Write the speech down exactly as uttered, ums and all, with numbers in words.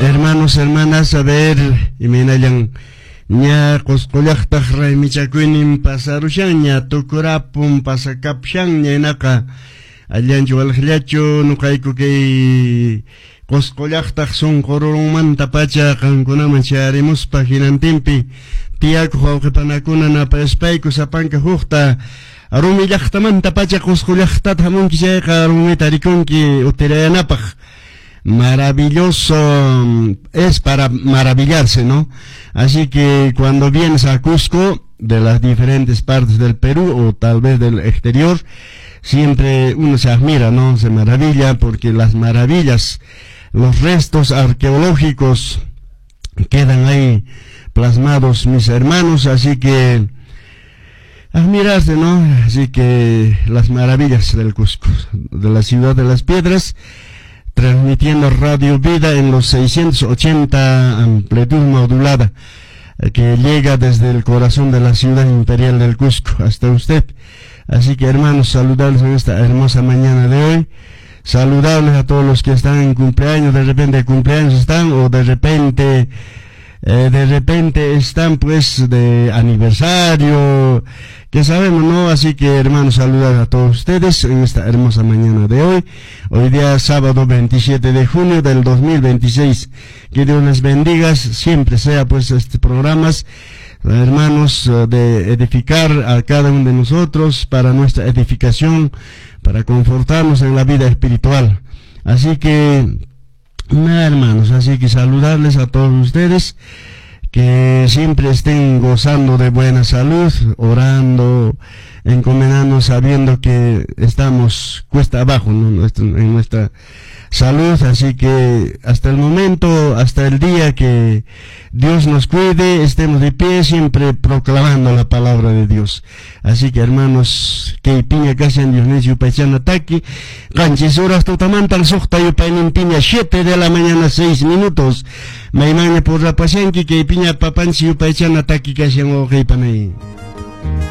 Hermanos, hermanas, a ver, y minayan, ña coscollactaj raimichakuinin pasarushan, ña tukurapun pasakapshan, ña naka, allanchu aljillachu, nukaiku que coscollactaj son cororumanta pacha, cancunaman charimuspa hinantimpi, tiaku jaukepanakuna napa espaiku sapanka justa, arumillajtamanta pacha coscollajtat hamunki chayqa arumita rikunki utirayanapaj. Maravilloso es para maravillarse, ¿no? Así que cuando vienes a Cusco, de las diferentes partes del Perú o tal vez del exterior, siempre uno se admira, ¿no? Se maravilla porque las maravillas, los restos arqueológicos quedan ahí plasmados, mis hermanos, así que admirarse, ¿no? Así que las maravillas del Cusco, de la ciudad de las piedras, transmitiendo Radio Vida en los seiscientos ochenta, amplitud modulada, que llega desde el corazón de la ciudad imperial del Cusco hasta usted. Así que, hermanos, saludarles en esta hermosa mañana de hoy, saludarles a todos los que están en cumpleaños, de repente cumpleaños están, o de repente eh, de repente están pues de aniversario, que sabemos, ¿no? Así que, hermanos, saludar a todos ustedes en esta hermosa mañana de hoy. Hoy día sábado veintisiete de junio del dos mil veintiséis. Que Dios les bendiga, siempre sea pues este programas, hermanos, de edificar a cada uno de nosotros para nuestra edificación, para confortarnos en la vida espiritual. Así que, nada, hermanos, así que saludarles a todos ustedes, que siempre estén gozando de buena salud, orando, encomendando, sabiendo que estamos cuesta abajo, ¿no? Nuestro, en nuestra salud. Así que hasta el momento, hasta el día que Dios nos cuide, estemos de pie siempre proclamando la palabra de Dios. Así que, hermanos, que piña casi en Dios necio paichana taki, canchis horas totamanta al sojta y painintiña siete de la mañana seis minutos. Maimane por la pasianki que piña papanchi y paichana taki casi en ojei panay.